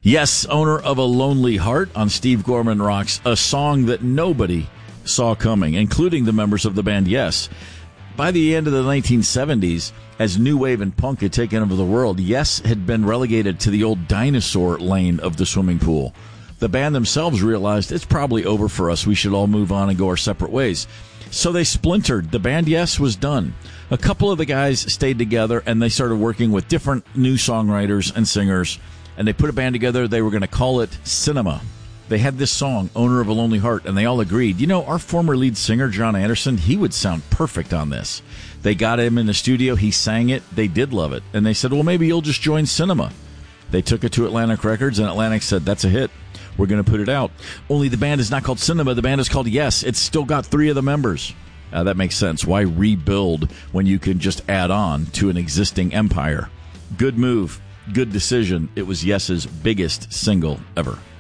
Yes, Owner of a Lonely Heart on Steve Gorman Rocks, a song that nobody saw coming, including the members of the band Yes. By the end of the 1970s, as new wave and punk had taken over the world, Yes had been relegated to the old dinosaur lane of the swimming pool. The band themselves realized it's probably over for us. We should all move on and go our separate ways. So they splintered. The band Yes was done. A couple of the guys stayed together, and they started working with different new songwriters and singers, and they put a band together. They were going to call it Cinema. They had this song, Owner of a Lonely Heart, and they all agreed, our former lead singer, John Anderson, he would sound perfect on this. They got him in the studio. He sang it. They did love it. And they said, well, maybe you'll just join Cinema. They took it to Atlantic Records, and Atlantic said, that's a hit. We're going to put it out. Only the band is not called Cinema. The band is called Yes. It's still got 3 of the members. That makes sense. Why rebuild when you can just add on to an existing empire? Good move. Good decision. It was Yes's biggest single ever.